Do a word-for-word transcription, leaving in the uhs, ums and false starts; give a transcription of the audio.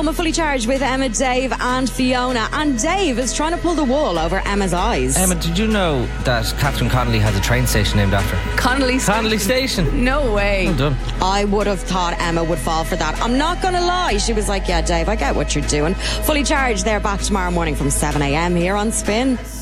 a Fully Charged with Emma, Dave and Fiona. And Dave is trying to pull the wool over Emma's eyes. Emma, did you know that Catherine Connolly has a train station named after her? Connolly Station. Connolly Station. No way. Well done. I would have thought Emma would fall for that. I'm not going to lie. She was like, yeah, Dave, I get what you're doing. Fully Charged, they're back tomorrow morning from seven a.m. here on Spin.